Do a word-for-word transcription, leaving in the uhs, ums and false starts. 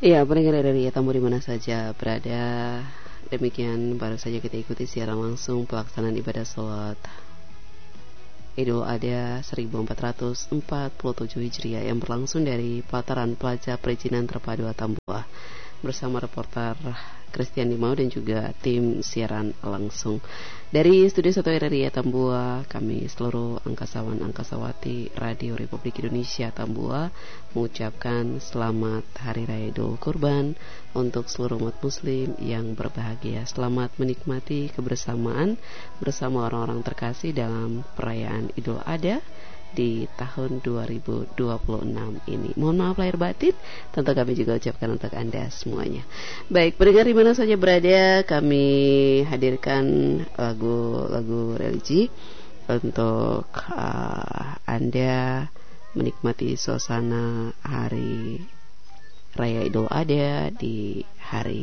Iya, pendengar dari Tamu di mana saja berada. Demikian baru saja kita ikuti siaran langsung pelaksanaan ibadah sholat Idul Adha seribu empat ratus empat puluh tujuh Hijriah yang berlangsung dari pelataran Plaza Perizinan Terpadu Atambua bersama reporter Christian Dimau dan juga tim siaran langsung dari Studio satu R R I Atambua. Kami seluruh angkasawan angkasawati Radio Republik Indonesia Atambua mengucapkan selamat Hari Raya Idul Kurban untuk seluruh umat muslim yang berbahagia. Selamat menikmati kebersamaan bersama orang-orang terkasih dalam perayaan Idul Adha di tahun dua ribu dua puluh enam ini. Mohon maaf lahir batin, tentu kami juga ucapkan untuk Anda semuanya. Baik, pendengar di mana saja berada, kami hadirkan lagu-lagu religi untuk uh, Anda menikmati suasana hari Raya Idul Adha di hari